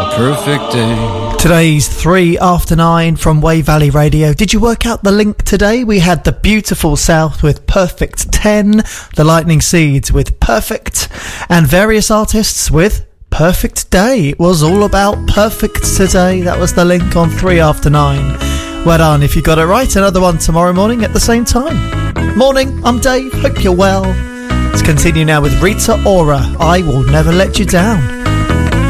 a perfect day. Today's 3 after 9 from Way Valley Radio. Did you work out the link today? We had the Beautiful South with Perfect 10, the Lightning Seeds with Perfect, and various artists with Perfect Day. It was all about perfect today. That was the link on 3 after 9. Well done if you got it right. Another one tomorrow morning at the same time. Morning, I'm Dave. Hope you're well. Let's continue now with Rita Ora. I Will Never Let You Down.